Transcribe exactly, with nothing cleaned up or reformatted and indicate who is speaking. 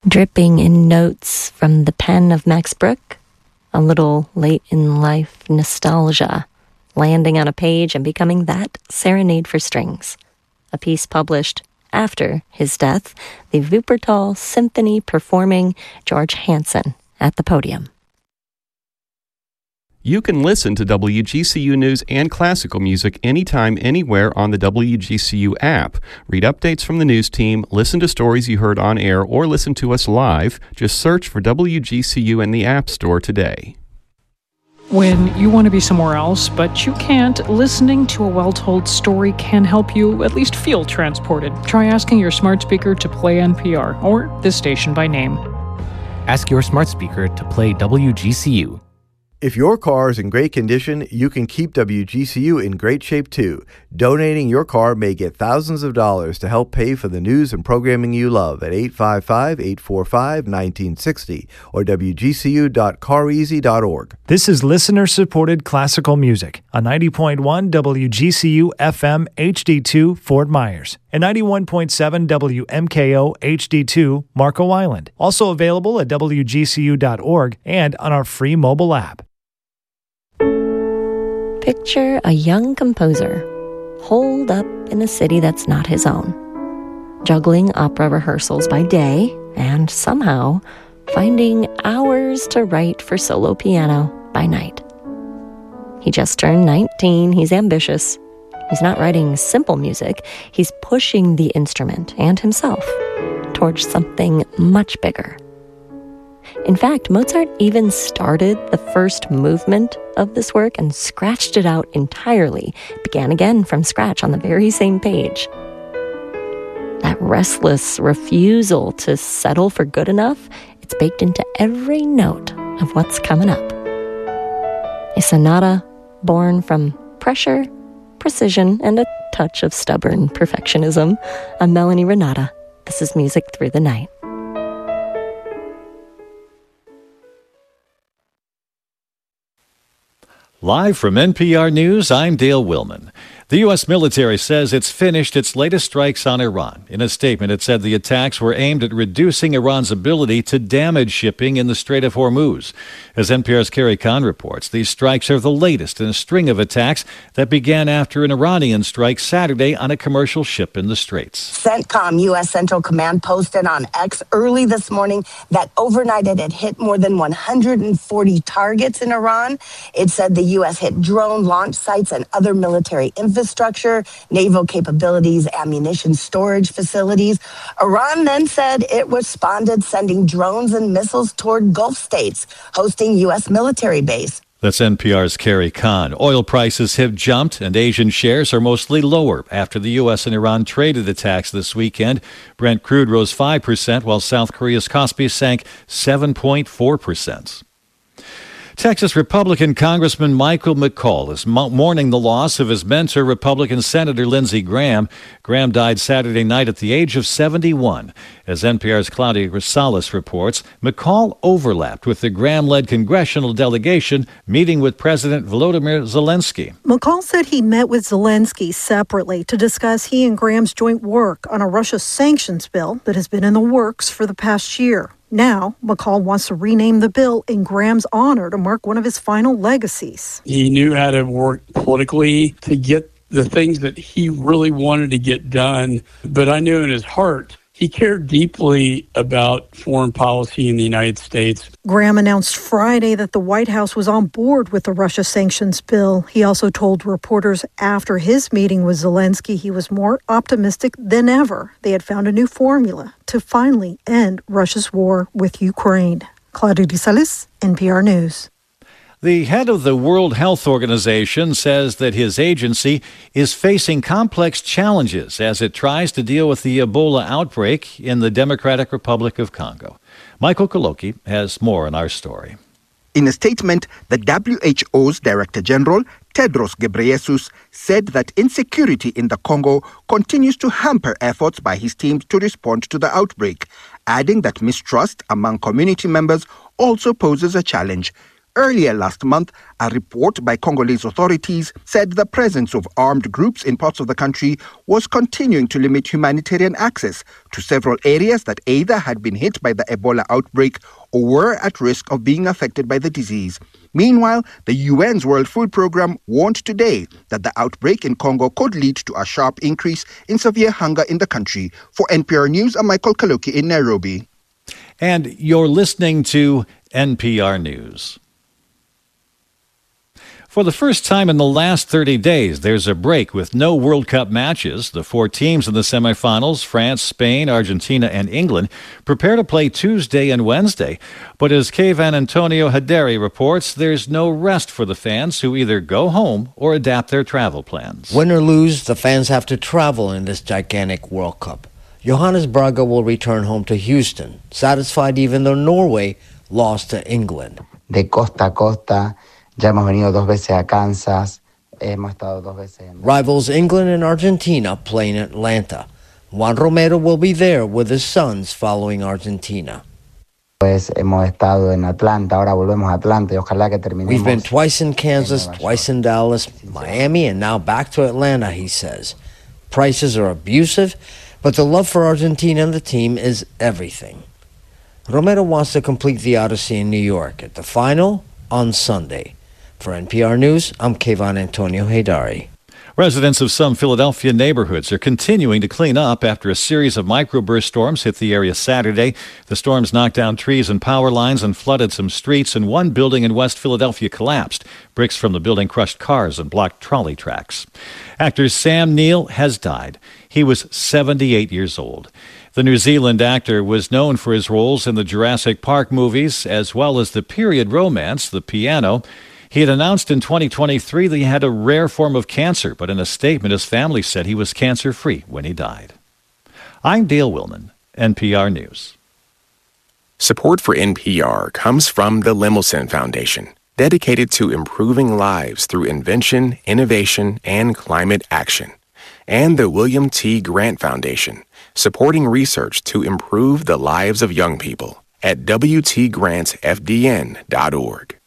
Speaker 1: Dripping in notes from the pen of Max Brooke, a little late-in-life nostalgia, landing on a page and becoming that serenade for strings. A piece published after his death, the Wuppertal Symphony performing George Hansen at the podium.
Speaker 2: You can listen to W G C U News and classical music anytime, anywhere on the W G C U app. Read updates from the news team, listen to stories you heard on air, or listen to us live. Just search for W G C U in the App Store today.
Speaker 3: When you want to be somewhere else, but you can't, listening to a well-told story can help you at least feel transported. Try asking your smart speaker to play N P R, or this station by name.
Speaker 4: Ask your smart speaker to play W G C U.
Speaker 5: If your car is in great condition, you can keep W G C U in great shape too. Donating your car may get thousands of dollars to help pay for the news and programming you love at eight five five, eight four five, one nine six zero or w g c u dot car easy dot org.
Speaker 6: This is listener-supported classical music on ninety point one W G C U F M H D two Fort Myers and ninety-one point seven W M K O H D two Marco Island. Also available at w g c u dot org and on our free mobile app.
Speaker 1: Picture a young composer holed up in a city that's not his own, juggling opera rehearsals by day and somehow finding hours to write for solo piano by night. He just turned nineteen, he's ambitious. He's not writing simple music, he's pushing the instrument and himself towards something much bigger. In fact, Mozart even started the first movement of this work and scratched it out entirely, began again from scratch on the very same page. That restless refusal to settle for good enough, it's baked into every note of what's coming up. A sonata born from pressure, precision, and a touch of stubborn perfectionism. I'm Melanie Renata. This is Music Through the Night.
Speaker 7: Live from N P R News, I'm Dale Willman. The U S military says it's finished its latest strikes on Iran. In a statement, it said the attacks were aimed at reducing Iran's ability to damage shipping in the Strait of Hormuz. As N P R's Carrie Kahn reports, these strikes are the latest in a string of attacks that began after an Iranian strike Saturday on a commercial ship in the Straits.
Speaker 8: CENTCOM, U S Central Command, posted on X early this morning that overnight it had hit more than one hundred forty targets in Iran. It said the U S hit drone launch sites and other military infrastructure. Infrastructure, naval capabilities, ammunition storage facilities. Iran then said it responded, sending drones and missiles toward Gulf states, hosting U S military base.
Speaker 7: That's N P R's Carrie Kahn. Oil prices have jumped, and Asian shares are mostly lower after the U S and Iran traded attacks this weekend. Brent crude rose five percent, while South Korea's Kospi sank seven point four percent. Texas Republican Congressman Michael McCaul is mourning the loss of his mentor, Republican Senator Lindsey Graham. Graham died Saturday night at the age of seventy-one. As N P R's Claudia Rosales reports, McCaul overlapped with the Graham-led congressional delegation meeting with President Volodymyr Zelensky.
Speaker 9: McCaul said he met with Zelensky separately to discuss he and Graham's joint work on a Russia sanctions bill that has been in the works for the past year. Now, McCaul wants to rename the bill in Graham's honor to mark one of his final legacies.
Speaker 10: He knew how to work politically to get the things that he really wanted to get done, but I knew in his heart he cared deeply about foreign policy in the United States.
Speaker 9: Graham announced Friday that the White House was on board with the Russia sanctions bill. He also told reporters after his meeting with Zelensky he was more optimistic than ever they had found a new formula to finally end Russia's war with Ukraine. Claudia Rosales, N P R News.
Speaker 7: The head of the World Health Organization says that his agency is facing complex challenges as it tries to deal with the Ebola outbreak in the Democratic Republic of Congo. Michael Koloki has more on our story.
Speaker 11: In a statement, the W H O's Director General, Tedros Ghebreyesus, said that insecurity in the Congo continues to hamper efforts by his team to respond to the outbreak, adding that mistrust among community members also poses a challenge. Earlier last month, a report by Congolese authorities said the presence of armed groups in parts of the country was continuing to limit humanitarian access to several areas that either had been hit by the Ebola outbreak or were at risk of being affected by the disease. Meanwhile, the U N's World Food Programme warned today that the outbreak in Congo could lead to a sharp increase in severe hunger in the country. For N P R News, I'm Michael Kaloki in Nairobi.
Speaker 7: And you're listening to N P R News. For the first time in the last thirty days, there's a break with no World Cup matches. The four teams in the semifinals, France, Spain, Argentina, and England, prepare to play Tuesday and Wednesday. But as Kayvan Antonio Haderi reports, there's no rest for the fans who either go home or adapt their travel plans.
Speaker 12: Win or lose, the fans have to travel in this gigantic World Cup. Johannes Braga will return home to Houston, satisfied even though Norway lost to England.
Speaker 13: De costa a costa. Ya hemos venido dos veces a Kansas. Hemos estado dos veces en...
Speaker 12: Rivals England and Argentina play in Atlanta. Juan Romero will be there with his sons following Argentina.
Speaker 13: Pues hemos estado en Atlanta, ahora volvemos a Atlanta y ojalá que terminemos.
Speaker 12: We've been twice in Kansas, twice in Dallas, Miami, and now back to Atlanta, he says. Prices are abusive, but the love for Argentina and the team is everything. Romero wants to complete the Odyssey in New York at the final on Sunday. For N P R News, I'm Kayvan Antonio Hadari.
Speaker 7: Residents of some Philadelphia neighborhoods are continuing to clean up after a series of microburst storms hit the area Saturday. The storms knocked down trees and power lines and flooded some streets, and one building in West Philadelphia collapsed. Bricks from the building crushed cars and blocked trolley tracks. Actor Sam Neill has died. He was seventy-eight years old. The New Zealand actor was known for his roles in the Jurassic Park movies, as well as the period romance, The Piano. He had announced in twenty twenty-three that he had a rare form of cancer, but in a statement his family said he was cancer-free when he died. I'm Dale Willman, N P R News.
Speaker 14: Support for N P R comes from the Lemelson Foundation, dedicated to improving lives through invention, innovation, and climate action. And the William T. Grant Foundation, supporting research to improve the lives of young people at W T grants F D N dot org.